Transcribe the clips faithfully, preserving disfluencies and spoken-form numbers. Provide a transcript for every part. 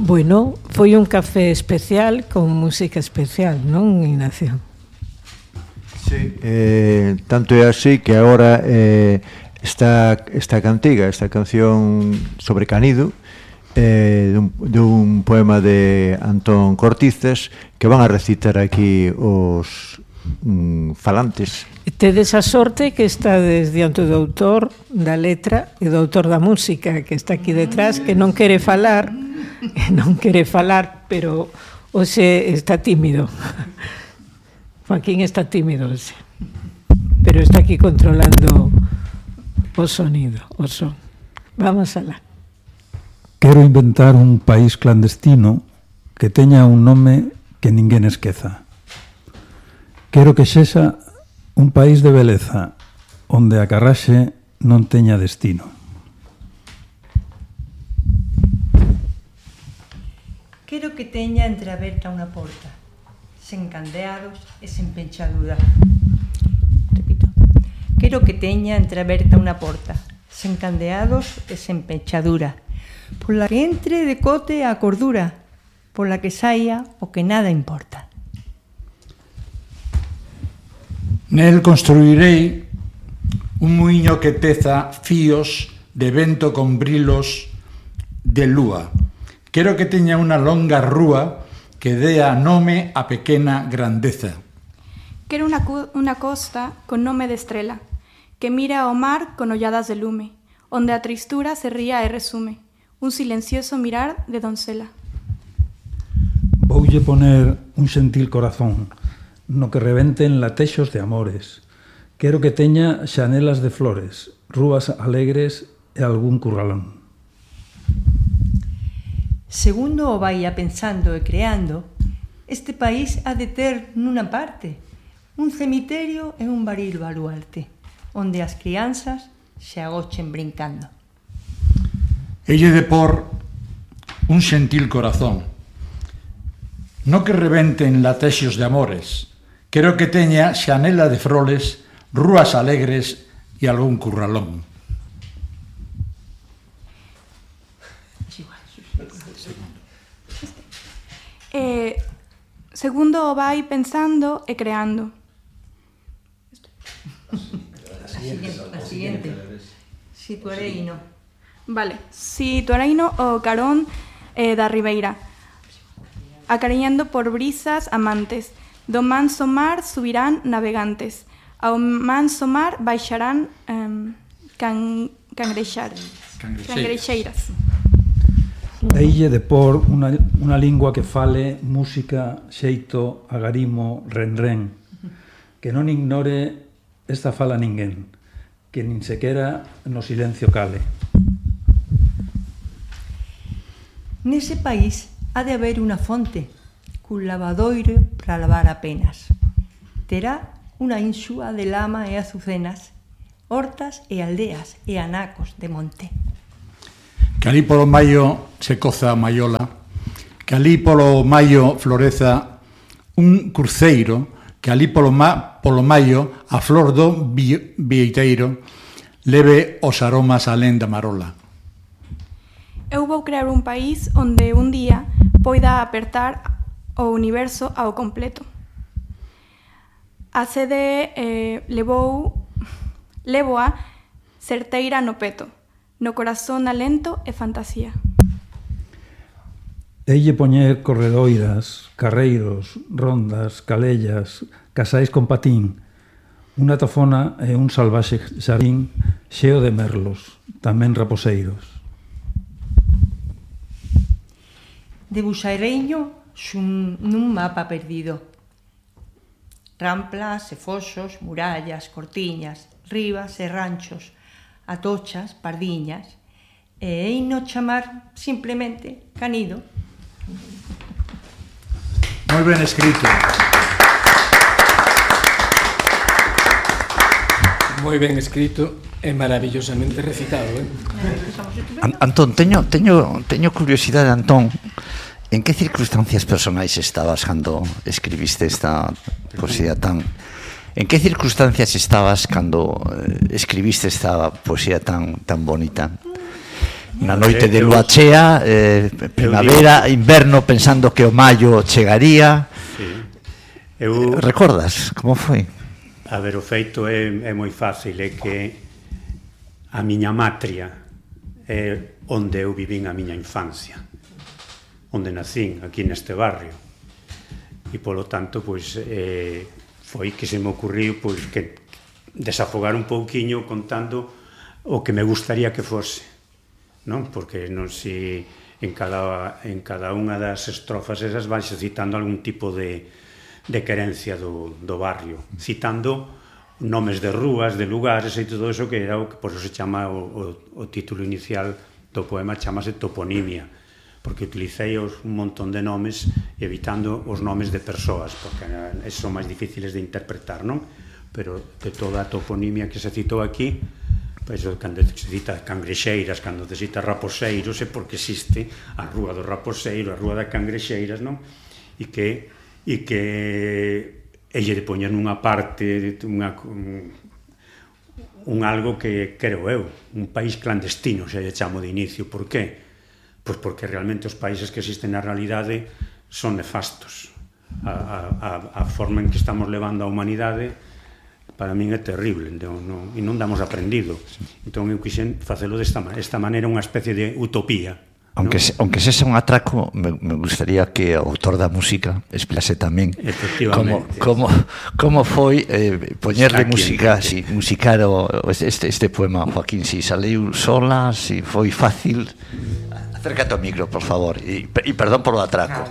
Bueno, foi un café especial con música especial, non, Ignacio? Sí, eh, tanto é así que agora eh, esta, esta cantiga, esta canción sobre Canido, eh, dun, dun poema de Antón Cortizas, que van a recitar aquí os mm, falantes. Tedes a sorte que estades diante do autor da letra e do autor da música, que está aquí detrás, que non quere falar, non quere falar, pero hoxe está tímido. Joaquín está tímido hoxe, pero está aquí controlando o sonido, o son. Vamos alá. Quero inventar un país clandestino que teña un nome que ninguén esqueza. Quero que sexa un país de beleza onde a carraxe non teña destino. Quero que teña entreaberta unha porta, sen candeados e sen penchadura. Repito. Quero que teña entreaberta unha porta, sen candeados e sen penchadura, pola que entre de cote a cordura, pola que saia o que nada importa. Nel construirei un muiño que teza fíos de vento con brilos de lúa. Quero que teña unha longa rúa que dea nome a pequena grandeza. Quero unha, unha costa con nome de estrela, que mira ao mar con olladas de lume, onde a tristura se ría e resume, un silencioso mirar de doncela. Voulle poner un xentil corazón, no que rebenten latexos de amores. Quero que teña xanelas de flores, rúas alegres e algún curralón. Segundo o vai a pensando e creando, este país ha de ter nunha parte un cemiterio e un baril baluarte, onde as crianzas se agochen brincando. Elle de por un xentil corazón, no que rebenten latexos de amores. Quero que teña xanela de flores, rúas alegres e algún curralón. Eh, segundo o vai pensando e creando. A siguiente, a siguiente. Situareino. Vale, situareino o carón eh, da ribeira, acariñando por brisas amantes. Do manso mar subirán navegantes, ao manso mar baixarán eh, can, cangrexar, cangrexeiras. Deille de por unha, unha lingua que fale música, xeito, agarimo, renren, que non ignore esta fala ninguén, que nin sequera no silencio cale. Nese país ha de haber unha fonte, cun lavadoiro para lavar apenas. Terá unha insúa de lama e azucenas, hortas e aldeas e anacos de monte. Que alí polo maio se coza a maiola, que alí polo maio floreza un cruceiro, que alí polo, ma, polo maio a flor do vieiteiro leve os aromas alén da marola. Eu vou crear un país onde un día poida apertar o universo ao completo. A sede eh, levou, levoa certeira no peto, no corazón alento e fantasía. Deille poñer corredoiras, carreiros, rondas, calellas, casais con patín, unha tofona e un salvaxe xardín xeo de merlos, tamén raposeiros. Debuxareiño xun nun mapa perdido. Ramplas e foxos, murallas, cortiñas, ribas e ranchos, atochas, pardiñas, e eino chamar simplemente Canido. Moi ben escrito. Moi ben escrito e maravillosamente recitado, eh? Antón, teño, teño, teño curiosidade, Antón. En que circunstancias personais estabas cando escribiste esta poesía tan... En que circunstancias estabas cando escribiste esta poesía tan, tan bonita? Na noite de lúa chea, eh, primavera, inverno, pensando que o maio chegaría. Sí. Eu... Recordas como foi? A ver, o feito é, é moi fácil, é que a miña matria é onde eu vivín a miña infancia, onde nacín, aquí neste barrio, e polo tanto, pois, eh, foi que se me ocurriu, pois, que desafogar un pouquiño contando o que me gustaría que fose, non? Porque non si en cada, en cada unha das estrofas esas vanse citando algún tipo de, de querencia do, do barrio, citando nomes de rúas, de lugares e todo eso, que era o que por eso se chama o, o, o título inicial do poema, chamase toponimia, porque utilicei os, un montón de nomes evitando os nomes de persoas, porque esos son máis difíciles de interpretar, non? Pero de toda a toponimia que se citou aquí, pois, cando se cita Cangrexeiras, cando se cita Raposeiros, é porque existe a Rúa do Raposeiro, a Rúa das Cangrexeiras, non? E que e que e lle poñen unha parte, unha, un, un algo que, creo eu, un país clandestino, se lle chamo de inicio. Por qué? Pois porque realmente os países que existen na realidade son nefastos. A, a, a forma en que estamos levando a humanidade para min é terrible, non, non, e non damos aprendido. Entón eu quixen facelo desta, esta maneira, unha especie de utopía. Aunque, se, aunque sexa un atraco, me, me gustaría que o autor da música explase tamén como, como, como foi eh, poñerle música, si, musicar o, este, este poema, Joaquín, si saliu sola, si foi fácil. Acércate ao micro, por favor, e, e perdón por o atraco.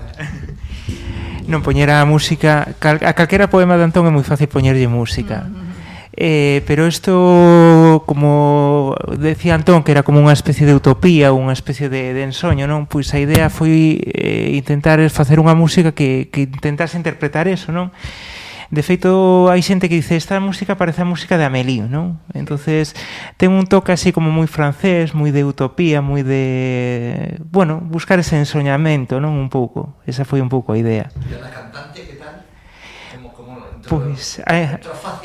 Non poñer a música, cal, a calquera poema de Antón é moi fácil poñerlle música. Eh, pero isto, como decía Antón, que era como unha especie de utopía, unha especie de, de ensoño, non? Pois a idea foi eh, intentar facer unha música que, que intentase interpretar eso, non? De feito, hai xente que dice esta música parece a música de Amélie, non? Entonces, ten un toque así como moi francés, moi de utopía, moi de... Bueno, buscar ese ensoñamento, non? Un pouco. Esa foi un pouco a idea. E a cantante, que tal? Pois, a,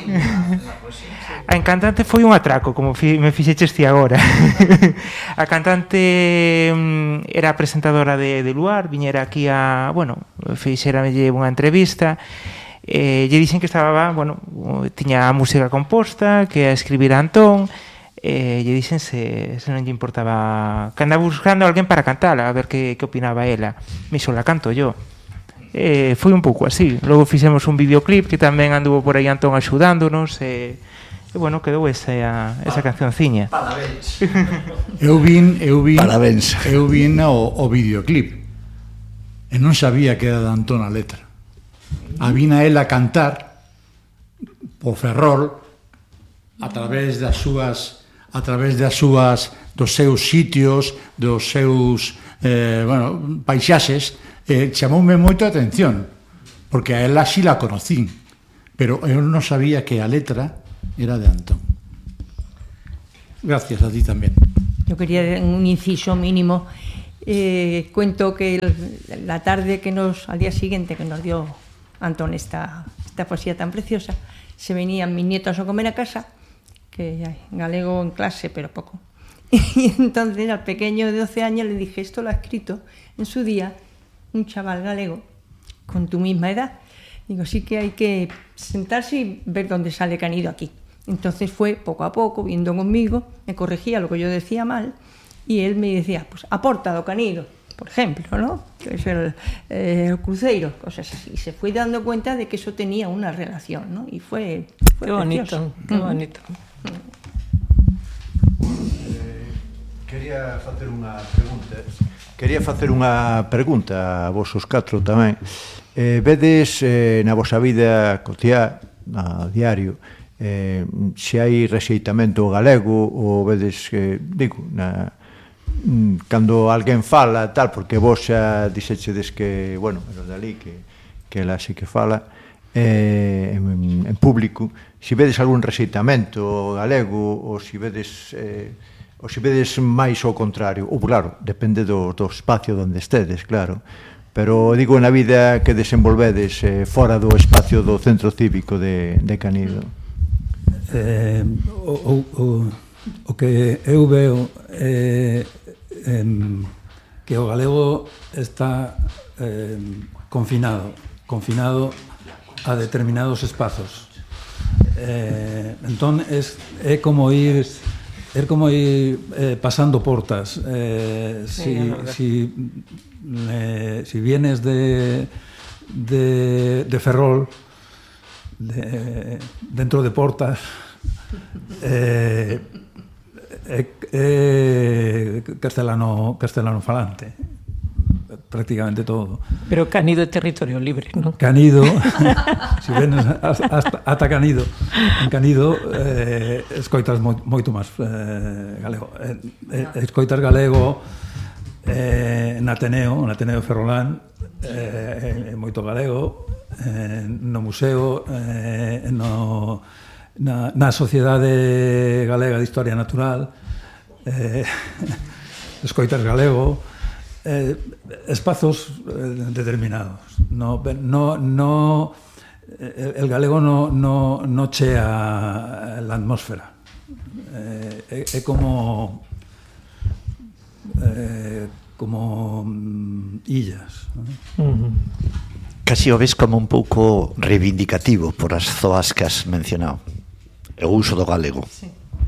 a encantante foi un atraco, como fi, me fixeches ti agora. A cantante um, era presentadora de, de Luar, viñera aquí a, bueno, fixeramelle unha entrevista, eh, lle dixen que estaba, bueno, tiña a música composta, que a escribir a Antón, eh, lle dixen se, se non lle importaba, que andaba buscando a alguén para cantala, a ver que, que opinaba ela. Me la canto yo. Eh, foi un pouco así. Logo fixemos un videoclip que tamén anduvo por aí Antón axudándonos e, e bueno, quedou esa, esa cancionciña. Parabéns. Eu vin, eu vin, Parabéns. Eu vin o, o videoclip e non sabía que era de Antón a letra. A vin a ela cantar o Ferrol a través das súas a través das súas dos seus sitios, dos seus eh, bueno, paisaxes. Eh, chamoume moito a atención porque a ela sí la conocín, pero eu non sabía que a letra era de Antón. Gracias a ti tamén. Yo quería un inciso mínimo. Eh, cuento que el, la tarde que nos, al día siguiente que nos dio Antón esta, esta poesía tan preciosa, se venían mis nietos a comer a casa, que hay galego en clase, pero poco. Y entonces al pequeño de doce años le dije, esto lo ha escrito en su día un chaval galego con tu misma edad. Digo, sí que hay que sentarse y ver dónde sale Canido aquí. Entonces fue poco a poco, viendo conmigo, me corregía lo que yo decía mal y él me decía, pues aporta do Canido, por ejemplo, ¿no? Que es el, eh, el cruceiro, cosas así. Y se fue dando cuenta de que eso tenía una relación, ¿no? Y fue, fue qué precioso. bonito, qué bonito. Eh, quería facer unha pregunta. Quería facer unha pregunta a vos os catro tamén. Eh, vedes eh, na vosa vida cotiá, a diario, eh, se hai rexeitamento galego ou vedes que, digo, na, cando alguén fala tal, porque vos xa dixechedes que, bueno, pero dali que, que ela sí que fala eh, en, en público, se vedes algún rexeitamento galego ou se vedes... Eh, ou se vedes máis ao contrario, ou claro, depende do, do espacio onde estedes, claro, pero digo na vida que desenvolvedes eh, fora do espacio do centro cívico de, de Canido. Eh, o, o, o que eu veo eh, eh, que o galego está eh, confinado, confinado a determinados espazos. Eh, entón, es, é como ir... É como ir eh, pasando portas. Eh, si, si, eh, si vienes de, de, de Ferrol, de, dentro de portas, eh, é, é castelano, castelano falante. Prácticamente todo. Pero Canido é territorio libre, non? Canido, se si venes hasta, ata Canido, en Canido eh, escoitas moi, moito máis eh, galego. Eh, eh, escoitas galego eh, en Ateneo, en Ateneo Ferrolán, eh, moito galego, eh, no museo, eh, no, na, na Sociedade Galega de Historia Natural, eh, escoitas galego, Eh, espazos eh, determinados. No, no, no, el, el galego no, no, no chea la atmósfera. Eh, é, é como eh, como mm, illas, ¿no? Uh-huh. Casi o ves como un pouco reivindicativo por as zoas que has mencionado, o uso do galego. Sí.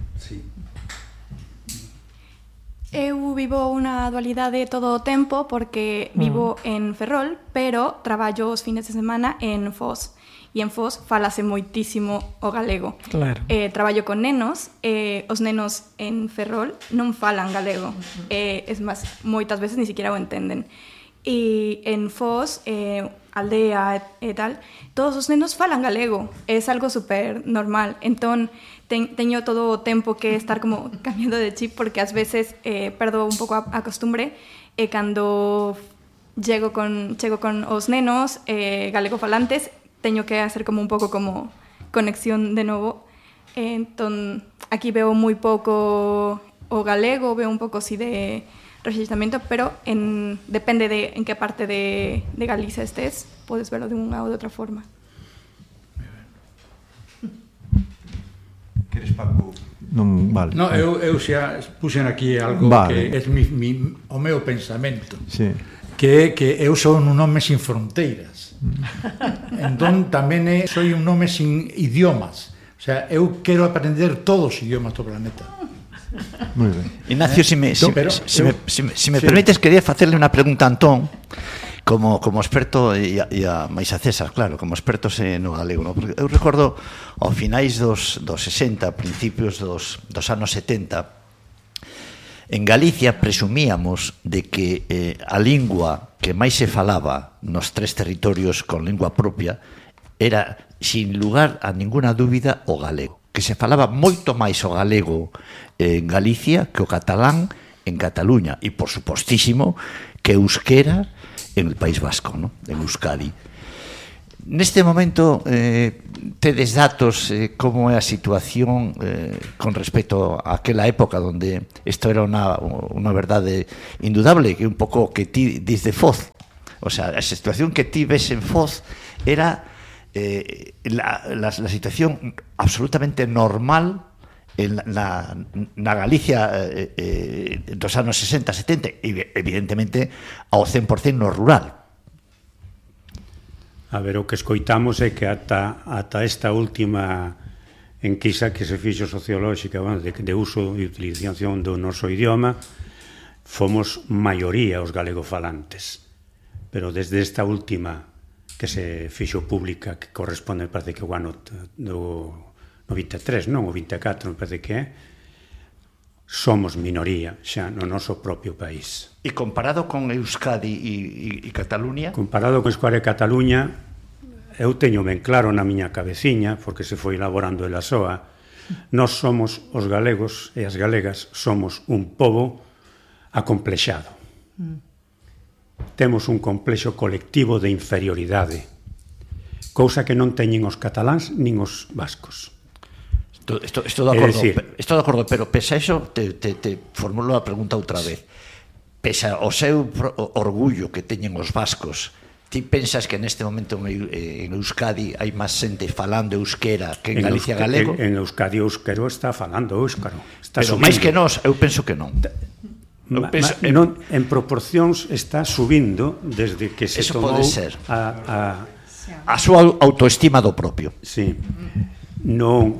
Eu vivo unha dualidade todo o tempo porque vivo mm. en Ferrol, pero traballo os fines de semana en Foz. E en Foz falase moitísimo o galego. Claro. Eh, traballo con nenos, e os nenos en Ferrol non falan galego. Uh-huh. Eh, es máis, moitas veces ni siquiera o entenden. E en Foz, eh, aldea e, e tal, todos os nenos falan galego. Es algo super normal. Entón, ten, teño todo o tempo que estar como cambiando de chip porque ás veces eh, perdo un pouco a, a costumbre e cando chego con, chego con os nenos eh, galego falantes teño que hacer como un pouco como conexión de novo. Eh, entón, aquí veo moi pouco o galego, veo un pouco así de rexistramento, pero en, depende de en que parte de, de Galicia estés, podes verlo de unha ou de outra forma. Queres, Paco? Non, vale. No, eu, eu xa puxen aquí algo vale. Que é mi, mi, o meu pensamento. Sí. Que é que eu son un home sin fronteiras. Entón, tamén é, soy un home sin idiomas. O sea, eu quero aprender todos os idiomas do planeta. Muy ben. Ignacio, eh? si me, si, pero, si, eu, me, si, me, si me sí. permites, quería facerle unha pregunta a Antón, como, como experto, e a, e a máis a César, claro, como expertos no galego, no? Porque eu recordo ao finais dos, dos sesenta, principios dos, dos anos setenta, en Galicia presumíamos de que eh, a lingua que máis se falaba nos tres territorios con lingua propia era, sin lugar a ninguna dúbida, o galego. Que se falaba moito máis o galego en Galicia que o catalán en Cataluña e, por supostísimo, que euskera en el País Vasco, ¿no? En Euskadi. Neste momento, eh, tedes datos eh, como é a situación eh, con respecto a aquela época onde isto era unha, unha verdade indudable, que un pouco que ti dis de Foz. O sea, a situación que ti ves en Foz era eh, la, la, la situación absolutamente normal en la, na Galicia eh, eh, dos anos sesenta, setenta e evidentemente ao cen por cento no rural. A ver, o que escoitamos é que ata, ata esta última enquisa que se fixo sociolóxica, bueno, de, de uso e utilización do noso idioma, fomos maioría os galegofalantes, pero desde esta última que se fixo pública, que corresponde, parece que o ano do no vinte e tres, non, o vinte e catro, me parece que é, somos minoría xa no noso propio país. E comparado con Euskadi e, e, e Cataluña? Comparado con Euskadi e Cataluña, eu teño ben claro na miña cabeciña, porque se foi elaborando ela soa, nós somos os galegos e as galegas somos un pobo acomplexado. Mm. Temos un complexo colectivo de inferioridade, cousa que non teñen os cataláns nin os vascos. Estou, estou, de acordo, decir, estou de acordo, pero pese a eso te, te, te formulo a pregunta outra vez. Pese ao seu orgullo que teñen os vascos, ti pensas que neste momento en Euskadi hai máis xente falando euskera que en, en Galicia Euska, galego? En, en Euskadi o euskero está falando euskaro. Está pero máis que nós, eu penso que non. Ma, ma, non, en proporcións está subindo desde que se Eso tomou pode ser. A, a, a súa autoestima do propio. Sí. Non,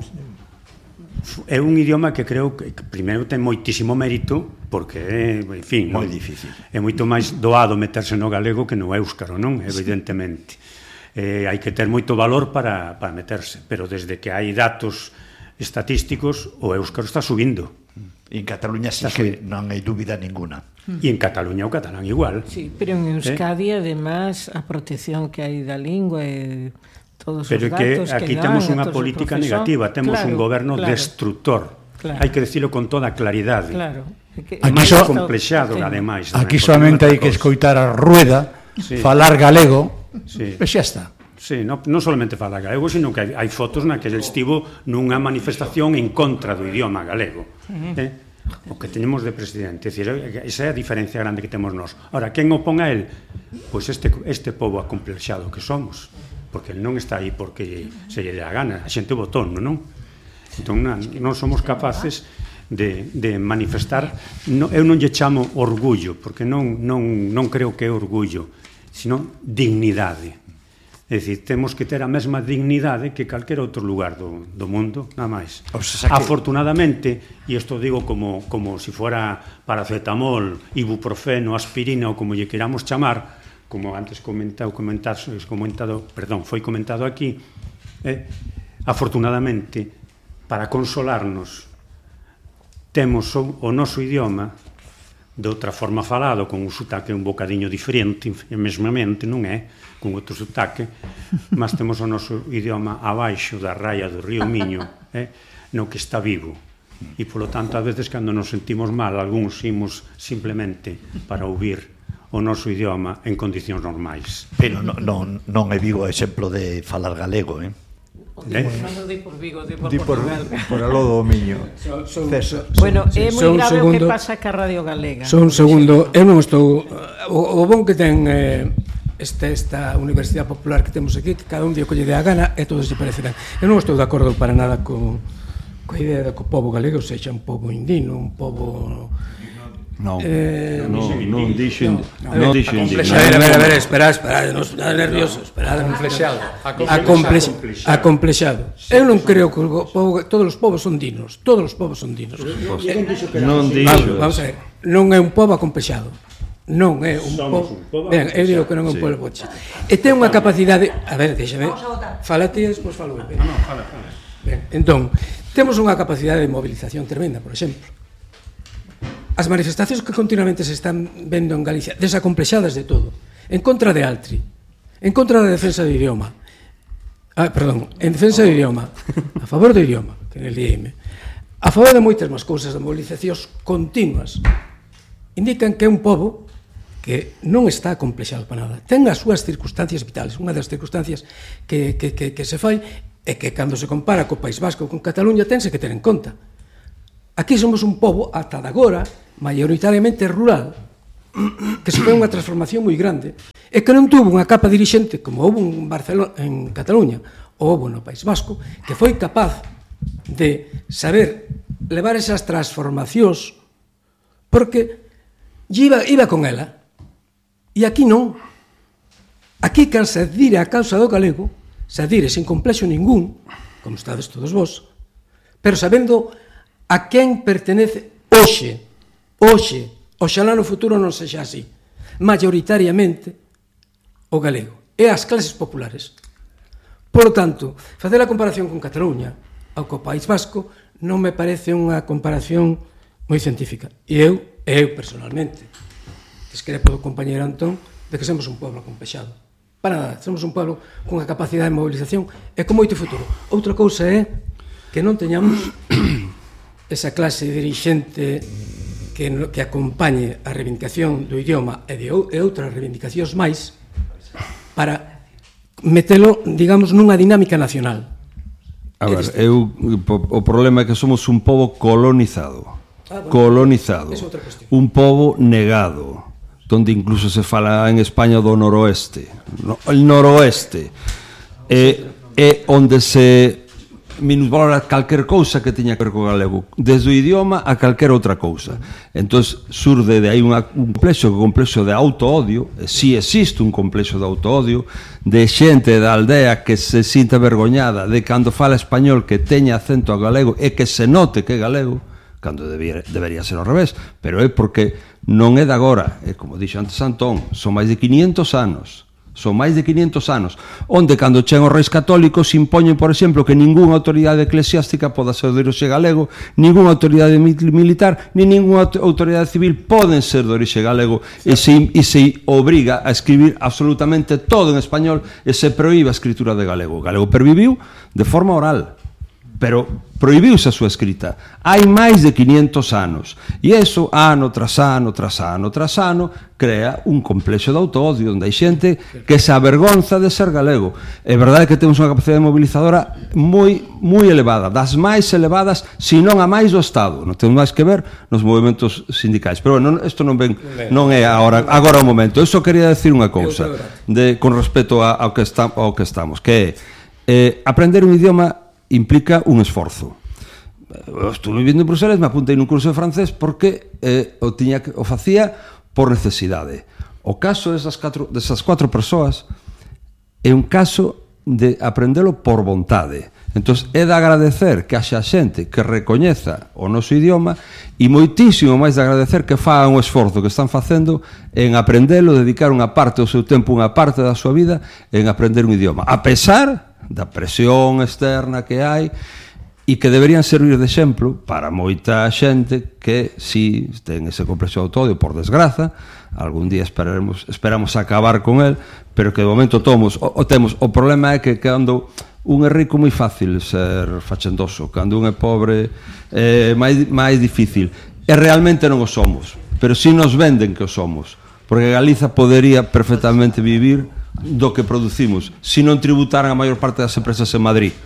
é un idioma que creo que, que primeiro ten moitísimo mérito porque é, en fin, moi difícil. É moito máis doado meterse no galego que no éuscaro, non? Evidentemente. Eh, hai que ter moito valor para, para meterse, pero desde que hai datos estatísticos o éuscaro está subindo. E en Cataluña sí que non hai dúbida ninguna. E en Cataluña o catalán igual. Sí, pero en Euskadi, ¿Eh? además, a protección que hai da lingua e todos pero os datos que aquí dan, temos unha política negativa, temos claro, un goberno claro, destructor. Claro. Hai que decirlo con toda claridade. Claro. Que, aquí máis so, complexado, ademais. Aquí solamente hai que escoitar a Rueda, sí. falar galego, sí. e xa está. Sí, non no solamente falar galego, sino que hai, hai fotos na que ele estivo nunha manifestación en contra do idioma galego. Uh-huh. eh? O que tenemos de presidente. É dicir, esa é a diferencia grande que temos nós. Ora, quen opón a él? Pois este, este pobo acomplexado que somos. Porque ele non está aí porque se lle dá a gana. A xente votou, non? Entón, non somos capaces de, de manifestar. No, eu non lle chamo orgullo, porque non, non, non creo que é orgullo, sino dignidade. É dicir, temos que ter a mesma dignidade que calquera outro lugar do, do mundo, nada máis. O sea, que... Afortunadamente, e isto digo como, como si fuera paracetamol, ibuprofeno, aspirina ou como lle queramos chamar, como antes comentado, comentado, comentado perdón, foi comentado aquí, eh, afortunadamente, para consolarnos, temos o, o noso idioma de outra forma falado, con un sotaque un bocadiño diferente, mesmamente, non é? Con outro sotaque, mas temos o noso idioma abaixo da raia do río Miño, eh? no que está vivo. E, polo tanto, a veces, cando nos sentimos mal, algúns imos simplemente para ouvir o noso idioma en condicións normais. Pero non, non, non é Vigo exemplo de falar galego, eh? Eh? Non di por Vigo, di por di por, por aló do Miño. So, so, so, bueno, é moi grave o que pasa ca Radio Galega. Só un segundo, eu non estou... O, o bon que ten eh, esta, esta Universidade Popular que temos aquí, que cada un día colle de a gana e todos se parecerán. Eu non estou de acordo para nada co, coa idea de que o povo galego sexa un povo indino, un povo... Non, eh, non, non dixen, non dixen. A ver, a ver, a ver, espera, espera, non está nervioso, espera, acomplexado, acomplexado. Eu non creo que o povo, todos os povos son dinos, todos os povos son dinos. Non dixo. Vamos a ver, non é un povo acomplexado. Non é un povo. Ben, eu digo que non é un povo boche. E ten unha capacidade, a ver, déxame. Fala ti e despois falo eu. Non, non, fala, fala. Ben, entón, temos unha capacidade de movilización tremenda, por exemplo. As manifestacións que continuamente se están vendo en Galicia, desacomplexadas de todo, en contra de Altri, en contra da defensa do idioma, ah, perdón, en defensa do idioma, a favor do idioma, que en el I M, a favor de moitas máis cousas, de movilizacións continuas, indican que é un pobo que non está acomplexado para nada. Ten as súas circunstancias vitales. Unha das circunstancias que, que, que, que se fai é que cando se compara co País Vasco con Cataluña tense que ter en conta. Aquí somos un pobo, ata de agora, maioritariamente rural, que se fai unha transformación moi grande, e que non tuvo unha capa dirixente, como houve en Barcelona, en Cataluña, ou houve no País Vasco, que foi capaz de saber levar esas transformacións, porque iba, iba con ela. E aquí non. Aquí, can se adire a causa do galego, se adire sin complexo ningún, como estades todos vos, pero sabendo a quen pertenece hoxe, hoxe, oxalá no futuro non sexa así, maioritariamente o galego e as clases populares. Por lo tanto, facer a comparación con Cataluña ou co País Vasco non me parece unha comparación moi científica. E eu, eu personalmente, discrepo do compañeiro Antón de que somos un pueblo complexado. Para nada, somos un pueblo con unha capacidade de movilización e con moito futuro. Outra cousa é que non teñamos esa clase dirixente que, que acompañe a reivindicación do idioma e de e outras reivindicacións máis para metelo, digamos, nunha dinámica nacional. A ver, eu, o problema é que somos un pobo colonizado. Ah, bueno, colonizado. Un pobo negado, donde incluso se fala en España do noroeste. No, el noroeste é, é onde se minusvalora calquer cousa que teña que ver co galego, desde o idioma a calquer outra cousa. Entón, surde de aí un complexo, que complexo de auto-odio, e si existe un complexo de auto-odio, de xente da aldea que se sinta vergoñada de cando fala español que teña acento a galego e que se note que é galego, cando debería, debería ser ao revés, pero é porque non é de agora, é como dixo antes Antón, son máis de quinientos anos, son máis de quinientos anos, onde cando chegan os reis católicos impoñen, por exemplo, que ningunha autoridade eclesiástica poda ser de orixe galego, ningunha autoridade militar, ni ningunha autoridade civil poden ser de orixe galego, e se, e se obriga a escribir absolutamente todo en español e se proíbe a escritura de galego. O galego perviviu de forma oral, pero prohibiuse a súa escrita hai máis de quinientos anos, e iso ano tras ano tras ano tras ano crea un complexo de auto-odio onde hai xente que se avergonza de ser galego. É verdade que temos unha capacidade mobilizadora moi moi elevada, das máis elevadas, se non a máis do Estado. Non temos máis que ver nos movimentos sindicais, pero bueno, isto non ven, non é agora, agora o momento. Eu só quería decir unha cousa de, con respecto a, ao, que está, ao que estamos, que é eh, aprender un idioma implica un esforzo. Eu estuve vivindo en Bruselas, me apuntei nun curso de francés porque eh, o, tiña, o facía por necesidade. O caso desas catro, desas cuatro persoas é un caso de aprendelo por vontade. Entón, é de agradecer que haxa xente que recoñeza o noso idioma e moitísimo máis de agradecer que fagan o esforzo que están facendo en aprendelo, dedicar unha parte do seu tempo, unha parte da súa vida en aprender un idioma. A pesar da presión externa que hai e que deberían servir de exemplo para moita xente que si ten ese complexo de autoodio, por desgraza, algún día esperamos, esperamos acabar con el, pero que de momento tomos, o, o temos. O problema é que cando un é rico moi fácil ser fachendoso, cando un é pobre é máis, máis difícil, e realmente non o somos, pero si nos venden que o somos, porque Galiza podería perfectamente vivir do que producimos, se non tributaran a maior parte das empresas en Madrid.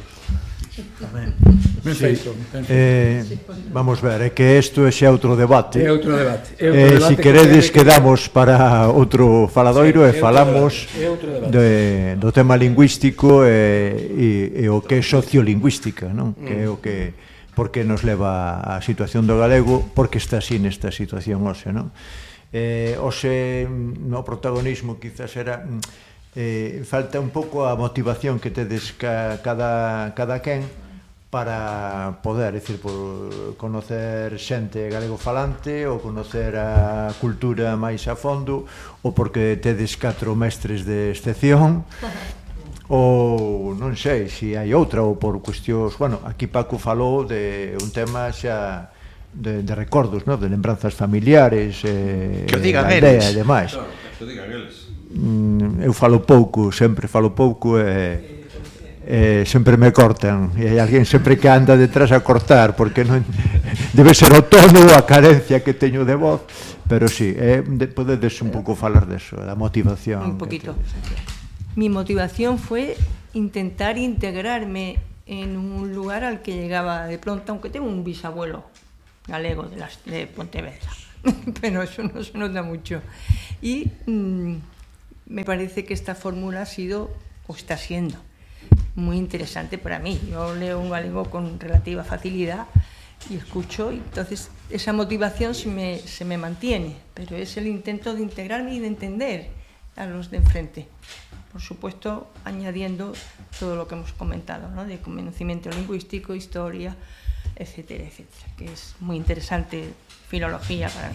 Sí. Eh, vamos ver, é que isto é xa outro debate. É outro debate. É outro eh, debate si queredes que quedamos para outro faladoiro e falamos de, do tema lingüístico e, e, e o que é sociolingüística, non? Mm. Que é o que porque nos leva a situación do galego, porque está así nesta situación hoxe, non? Eh, hoxe no protagonismo quizás era eh, falta un pouco a motivación que tedes ca, cada, cada quen para poder, é dicir, por conocer xente galego falante ou conocer a cultura máis a fondo, ou porque tedes catro mestres de excepción, ou non sei se hai outra, ou por cuestións, bueno, aquí Paco falou de un tema xa de, de recordos, no? De lembranzas familiares, eh, que o digan aldea e demais. Claro, que o digan eles. Mm, eu falo pouco, sempre falo pouco e eh, sempre me cortan, e hai alguén sempre que anda detrás a cortar, porque non debe ser o tono ou a carencia que teño de voz, pero sí, eh, de, podedes un pouco falar deso, da motivación. Un poquito. Mi motivación fue intentar integrarme en un lugar al que llegaba de pronto, aunque tengo un bisabuelo galego de, las, de Pontevedra, pero eso no se nota mucho. Y mmm, me parece que esta fórmula ha sido, o está siendo, muy interesante para mí. Yo leo un galego con relativa facilidad y escucho, y entonces esa motivación se me, se me mantiene, pero es el intento de integrarme y de entender a los de enfrente. Por supuesto, añadiendo todo lo que hemos comentado, ¿no? De conocimiento lingüístico, historia, etcétera, etcétera, que es muy interesante filología para mí.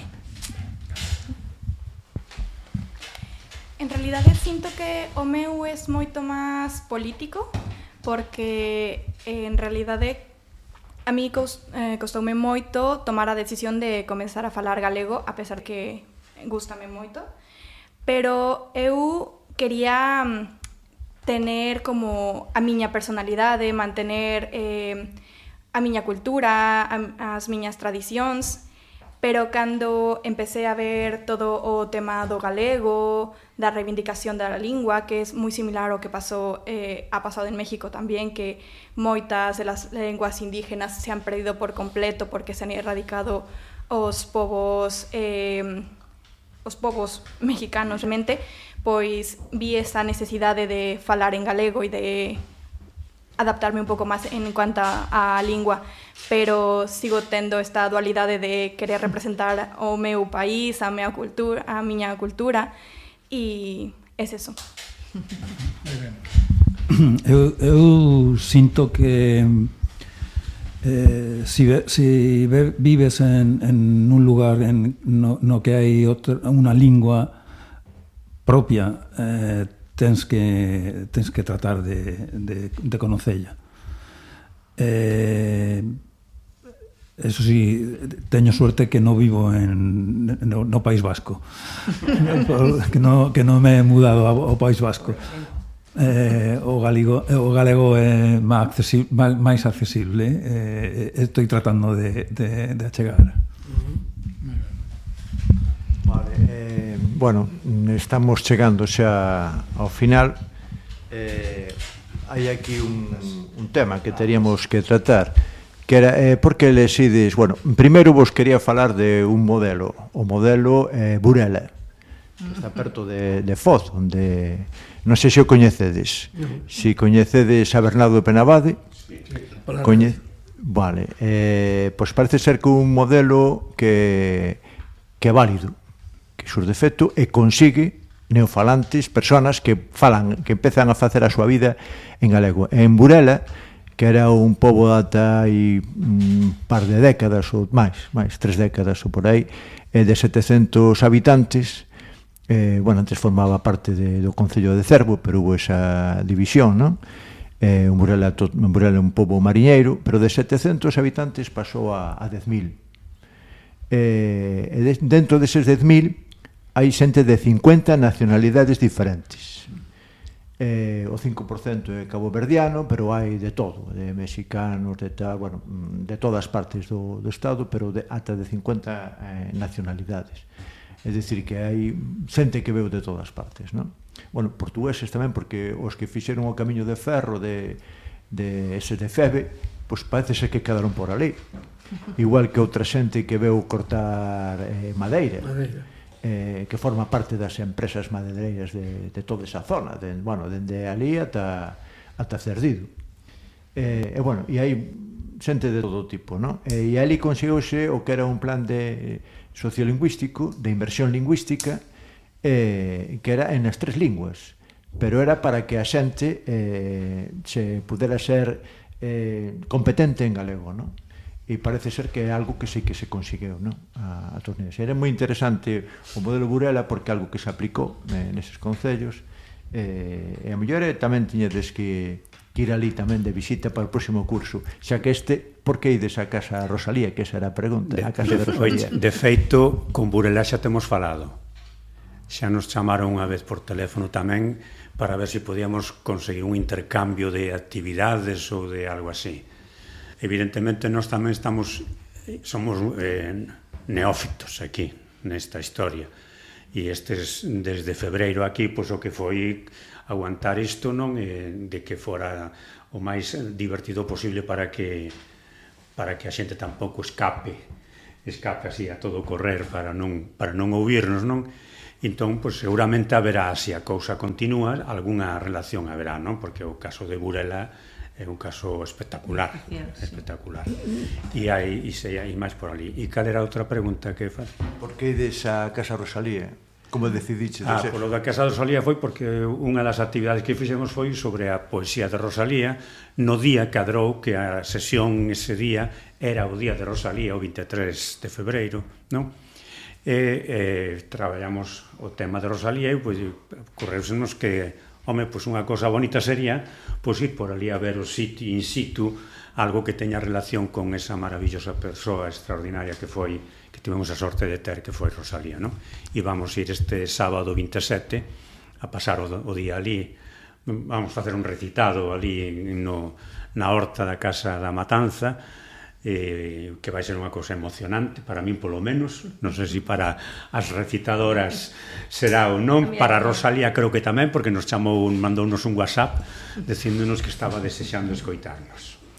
En realidade, sinto que o meu é moito máis político, porque en realidade a mí eh, costoume moito tomar a decisión de comezar a falar galego, a pesar que gústame moito, pero eu quería tener como a miña personalidade, mantener eh, a miña cultura, a, as miñas tradicións, pero cando empecé a ver todo o tema do galego, da reivindicación da lingua, que é moi similar ao que pasou, eh, ha pasado en México tamén, que moitas de las lenguas indígenas se han perdido por completo porque se han erradicado os povos eh, os povos mexicanos, realmente, pois vi esa necesidade de falar en galego e de adaptarme un pouco máis en cuanto á lingua, pero sigo tendo esta dualidade de querer representar o meu país, a miña cultura, a miña cultura, e é eso. Eu, eu sinto que eh, si, si vives en, en un lugar en, no, no que hai outra, unha lingua propia, eh, tens que tens que tratar de, de, de conocella. Eh, eso sí, teño suerte que non vivo en no, no País Vasco, que non que non me he mudado ao País Vasco. Eh, o galego o galego é máis accesible, máis accesible, eh, estou tratando de, de, de achegar. Vale, eh, bueno, estamos chegando xa ao final. Eh, hai aquí un, un tema que teríamos que tratar, que era eh, por que lesides. Bueno, primeiro vos quería falar de un modelo, o modelo eh, Burela, que está perto de, de Foz, onde non sei se o coñecedes. Si coñecedes a Bernardo de Penabade, coñe... Vale, eh, pois parece ser que un modelo que que é válido, que sur defecto e consigue neofalantes, personas que falan, que empezan a facer a súa vida en galego. En Burela, que era un pobo ata hai un par de décadas ou máis, máis tres décadas ou por aí, de setecentos habitantes. Eh, bueno, antes formaba parte de, do Concello de Cervo, pero hubo esa división, non? Eh, un Burela, to, un Burela un pobo mariñeiro, pero de setecentos habitantes pasou a, a dez mil. Eh, e de, dentro deses dez mil hai xente de cincuenta nacionalidades diferentes. Eh, o cinco por cento é caboverdiano, pero hai de todo, de mexicanos, de tal, bueno, de todas partes do, do estado, pero de, ata de cincuenta eh, nacionalidades. É dicir, que hai xente que veu de todas partes, non? Bueno, portugueses tamén, porque os que fixeron o camiño de ferro de, de ese de Febe, pois parece ser que quedaron por ali. Igual que outra xente que veu cortar eh, madeira, eh, que forma parte das empresas madeireiras de, de toda esa zona, de, bueno, dende ali ata, ata Cerdido. Eh, e, bueno, e hai xente de todo tipo, non? E, e ali conseguiuse o que era un plan de sociolingüístico, de inversión lingüística, eh, que era en as tres linguas, pero era para que a xente eh, se pudera ser eh, competente en galego, non? E parece ser que é algo que sí que se conseguiu, non? A, a torneos. Era moi interesante o modelo Burela porque é algo que se aplicou eh, neses concellos, eh, e a mellor tamén tiñedes que que ir ali tamén de visita para o próximo curso, xa que este, por que ides a casa Rosalía, que esa era a pregunta, a casa de Rosalía. De feito, con Burela xa temos falado, xa nos chamaron unha vez por teléfono tamén para ver se podíamos conseguir un intercambio de actividades ou de algo así. Evidentemente, nós tamén estamos, somos eh, neófitos aquí, nesta historia, e estes, desde febreiro aquí, pois o que foi aguantar isto, non, eh, de que fora o máis divertido posible para que para que a xente tampouco escape escape así a todo correr para non para non ouvirnos, non? Entón, pois seguramente haberá, se a cousa continúa, algunha relación haberá, non? Porque o caso de Burela é un caso espectacular, espectacular. E hai e se hai máis por ali. E cal era outra pregunta que faz? Por que ides a casa Rosalía? Como decidiches? Ah, polo da Casa de Rosalía foi porque unha das actividades que fixemos foi sobre a poesía de Rosalía no día que adrou que a sesión ese día era o día de Rosalía, o vinte e tres de febreiro, non? E, e traballamos o tema de Rosalía e pois correusenos que, home, pois unha cosa bonita sería pois ir por ali a ver o sitio in situ, algo que teña relación con esa maravillosa persoa extraordinaria que foi, que tivemos a sorte de ter, que foi Rosalía, non? E vamos ir este sábado vinte e sete a pasar o, o día ali, vamos facer un recitado ali no, na horta da Casa da Matanza, eh, que vai ser unha cousa emocionante para min polo menos, non sei se para as recitadoras será ou non, para Rosalía creo que tamén, porque nos chamou, mandounos un WhatsApp dicíndonos que estaba desexando escoitarnos.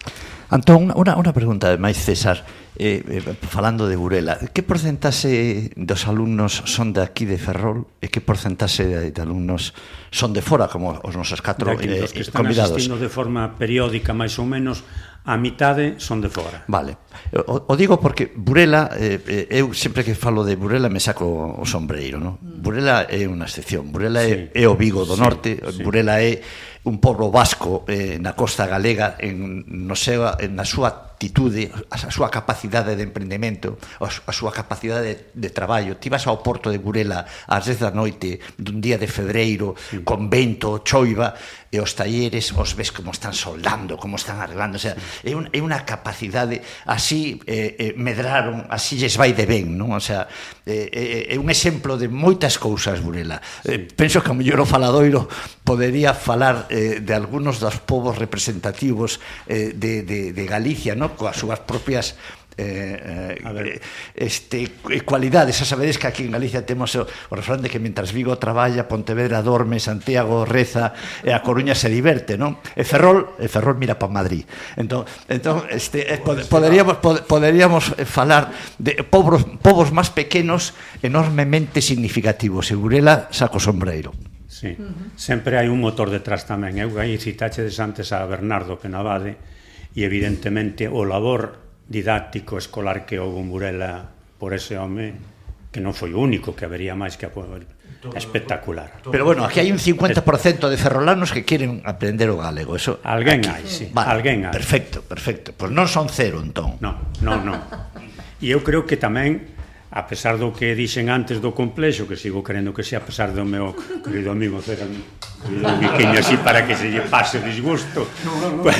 Antón, unha, unha pregunta máis, César, eh, eh, falando de Burela, que porcentaxe dos alumnos son de aquí de Ferrol e que porcentaxe de, de alumnos son de fora, como os nosos catro eh, que están convidados? Asistindo de forma periódica, máis ou menos, a mitade son de fora. Vale, o, o digo porque Burela, eh, eu sempre que falo de Burela me saco o sombreiro, no? Burela é unha excepción, Burela é, sí. é o Vigo do sí, norte, sí. Burela é un pobo vasco eh, na costa galega en, no seu, na súa actitude, a súa capacidade de emprendemento, a súa capacidade de, de traballo. Ti vas ao porto de Burela ás dez da noite dun día de febreiro, sí. con vento, choiva, e os talleres os ves como están soldando, como están arreglando, o sea, é, un, é unha capacidade así eh, eh, medraron, así lles vai de ben, non? O sea, eh, é un exemplo de moitas cousas Burela. Eh, penso que o mellor o faladoiro podería falar eh, de algunos dos povos representativos eh, de, de, de Galicia, non? Coas súas propias eh, eh, este, cualidades. Xa sabedes que aquí en Galicia temos o, o refrán de que mentras Vigo traballa, Pontevedra dorme, Santiago reza e a Coruña se diverte, non? E Ferrol, e Ferrol mira para Madrid. Entón, entón este, eh, pod, poderíamos, pod, poderíamos falar de povos, povos máis pequenos enormemente significativos. E Burela saco sombreiro. Sí, uh-huh. Sempre hai un motor detrás tamén. Eu aí citachedes antes a Bernardo Penabade e evidentemente o labor didáctico escolar que houve en Burela por ese home que non foi o único, que habería máis que apoio. Espectacular. Pero bueno, aquí hai un cincuenta por cento de ferrolanos que queren aprender o galego. Eso alguén aquí. hai, sí. Vale, alguén hai. Perfecto, perfecto. Pois pues non son cero, entón. Non, non, non. E eu creo que tamén, a pesar do que dixen antes do complexo, que sigo querendo que sea, a pesar do meu querido amigo César, querido biquiño así para que se lle pase o disgusto. No, no, no, pues,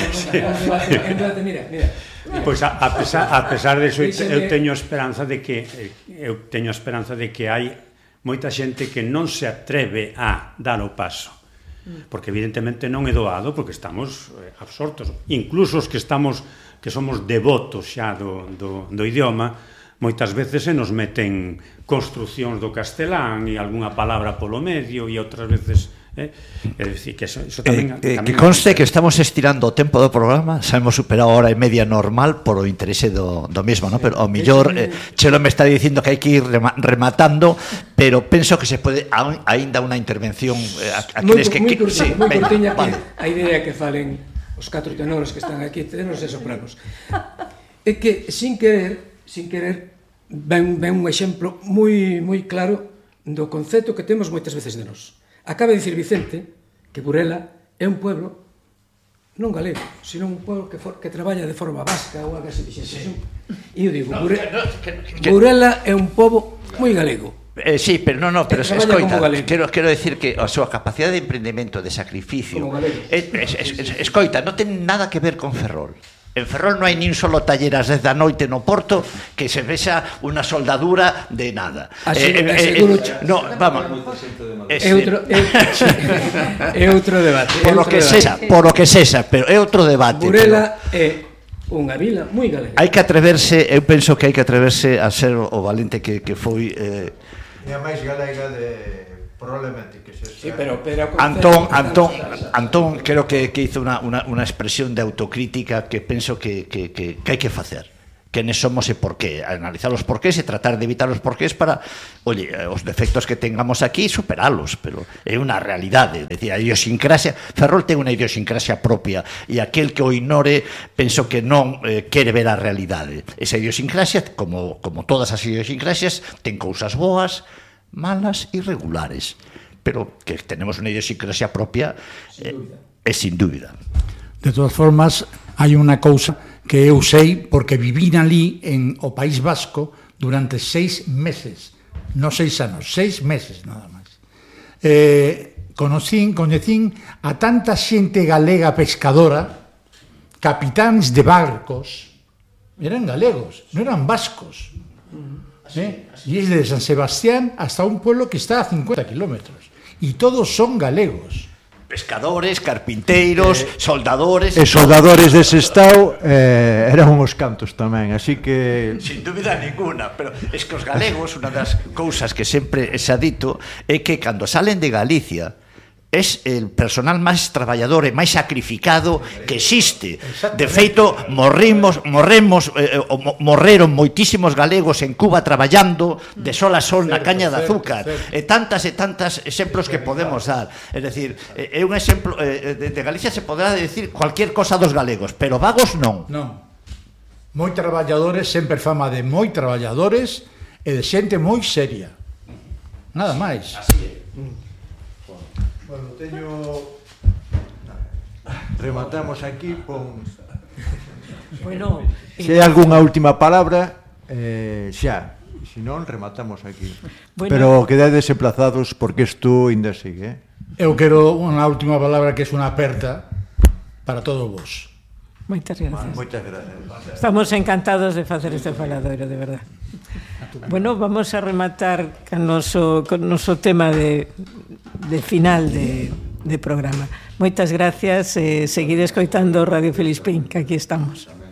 no, no, mira, mira. Pois a, a pesar a pesar de eso eu teño esperanza de que eu teño esperanza de que hai moita xente que non se atreve a dar o paso. Porque evidentemente non é doado, porque estamos absortos, incluso os que estamos que somos devotos xa do do do idioma, moitas veces se nos meten construcións do castelán e algunha palabra polo medio e outras veces eh? É dicir, que eso, eso tamén, eh, eh, tamén que conste que estamos estirando o tempo do programa, xa hemos superado a hora e media normal por o interese do, do mismo, ¿no? Pero ao millor eh, Chelo me está dicindo que hai que ir rematando, pero penso que se pode aínda unha intervención eh, aqueles que, moi que curtiña, sí, moi venga, curtiña vale. Que a idea que falen os catro tenores que están aquí, tenos e sopranos, é que sin querer, sin querer ven, ven un exemplo moi moi claro do concepto que temos moitas veces de nós. Acaba de dicir Vicente que Burela é un pueblo non galego, sino un pueblo que, for, que traballa de forma vasca ou algo así. Sí. E eu digo, no, Burela, no, que, que, Burela é un pobo moi galego. Eh, sí, pero no, no, pero escoita, quero, quero decir que a súa capacidade de emprendemento, de sacrificio, es, es, es, es, escoita, non ten nada que ver con Ferrol. En Ferrol non hai nin solo taller ás dez da noite no Porto que se vexa unha soldadura de nada. Así, eh, eh, eh, no, vamos. É outro é outro debate. Por lo que sexa, por lo que sexa, pero é outro debate. Burela é unha vila moi galega. Hai que atreverse, eu penso que hai que atreverse a ser o valente que que foi eh e a máis galega de probablemente que se sí, pero, pero Antón, Antón, Antón creo que, que hizo una, una, una expresión de autocrítica que penso que, que, que, que hai que facer. Quenes somos e por qué, analizar os porqués e tratar de evitar os porqués para, oye, os defectos que tengamos aquí superalos, pero é unha realidade, é dicir, a idiosincrasia, Ferrol ten unha idiosincrasia propia e aquel que o ignore penso que non eh, quere ver a realidade. Esa idiosincrasia, como, como todas as idiosincrasias, ten cousas boas, malas e regulares, pero que tenemos unha idiosincrasia propia é eh, sin dúbida. De todas formas, hai unha cousa que eu sei porque vivín ali en o País Vasco durante seis meses, non seis anos, seis meses nada máis. Eh, conocín, coñecín a tanta xente galega pescadora, capitáns de barcos, eran galegos, non eran vascos. ¿Eh? Y es de San Sebastián hasta un pueblo que está a cincuenta kilómetros y todos son galegos, pescadores, carpinteiros, eh, soldadores e soldadores dese estado eh, eran uns cantos tamén, así que sin dúbida ninguna, pero es que os galegos, unha das cousas que sempre se ha dito é que cando salen de Galicia es el personal máis traballador e máis sacrificado que existe. De feito, morrimos, morremos, eh, morreron moitísimos galegos en Cuba traballando de sol a sol na caña de azúcar. E tantas e tantas exemplos que podemos dar. É dicir, é un exemplo, eh, de Galicia se podrá decir cualquier cosa dos galegos, pero vagos non. Non. Moi traballadores, sempre fama de moi traballadores e de xente moi seria. Nada máis. Así é. Bueno, teño... Rematamos aquí con... Bueno, se hai algunha última palabra, eh, xa. Se non, rematamos aquí. Bueno. Pero quedades emplazados porque isto ainda sigue, eh? Eu quero unha última palabra que é unha aperta para todos vos. Moitas gracias. Moitas gracias. Estamos encantados de facer este faladoiro, de verdad. Bueno, vamos a rematar con noso, con noso tema de, de final de, de programa. Moitas gracias, eh, seguide escoitando Radio Felispín, que aquí estamos.